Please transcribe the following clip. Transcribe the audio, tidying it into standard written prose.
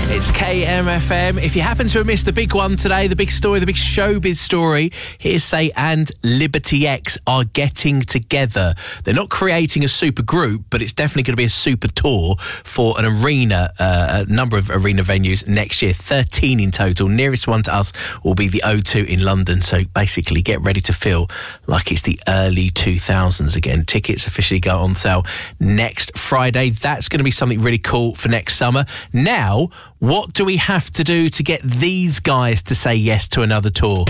It's KMFM. If you happen to have missed the big one today, the big story, the big showbiz story, Hearsay and Liberty X are getting together. They're not creating a super group, but it's definitely going to be a super tour for an arena, a number of arena venues next year, 13 in total. Nearest one to us will be the O2 in London. So basically get ready to feel like it's the early 2000s again. Tickets officially go on sale next Friday. That's going to be something really cool for next summer. Now, what do we have to do to get these guys to say yes to another tour?